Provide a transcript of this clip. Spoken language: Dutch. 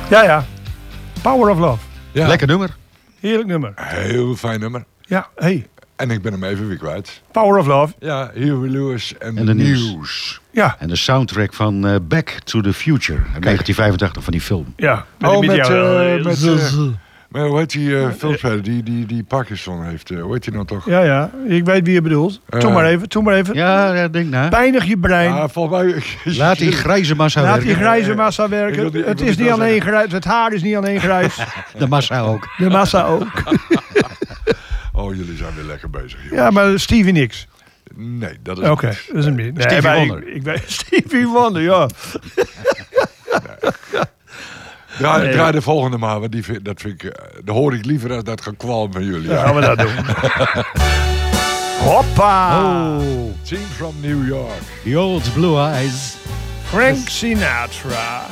Ja. Power of Love. Ja. Lekker nummer. Heerlijk nummer. Heel fijn nummer. Ja, hey. En ik ben hem even weer kwijt. Power of Love. Ja, Huey Lewis en En de de News. Ja. En de soundtrack van Back to the Future. Uit 1985 van die film. Ja. Met hoe heet die Ja. filmspeler die Parkinson heeft? Hoe heet die nou toch? Ja. Ik weet wie je bedoelt. Doe maar even. Ja, denk na. Pijnig je brein. Ja, volgens mij... Laat die grijze massa Laat werken. die grijze massa werken. Ik wil Het niet is niet wel alleen zeggen. grijs. Het haar is niet alleen grijs. De massa ook. De massa ook. Oh, jullie zijn weer lekker bezig, jongens. Ja, maar Stevie niks. Nee, dat is Oké, niet. dat is een meer. Nee, Stevie maar Wonder. Ik weet Stevie Wonder, ja. Draai de volgende maar, want dat vind ik... dat hoor ik liever als dat gekwalm van jullie. Dan gaan we dat doen. Hoppa! Oh, Team from New York. the old blue eyes. Frank Sinatra.